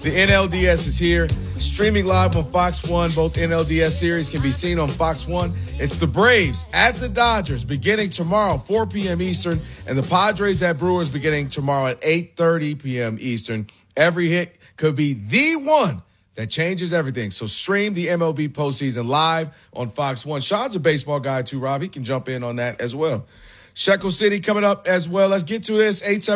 The NLDS is here, streaming live on Fox 1. Both NLDS series can be seen on Fox 1. It's the Braves at the Dodgers beginning tomorrow, 4 p.m. Eastern, and the Padres at Brewers beginning tomorrow at 8:30 p.m. Eastern. Every hit could be the one that changes everything. So stream the MLB postseason live on Fox 1. Sean's a baseball guy too, Rob. He can jump in on that as well. Shekel City coming up as well. Let's get to this. 8-7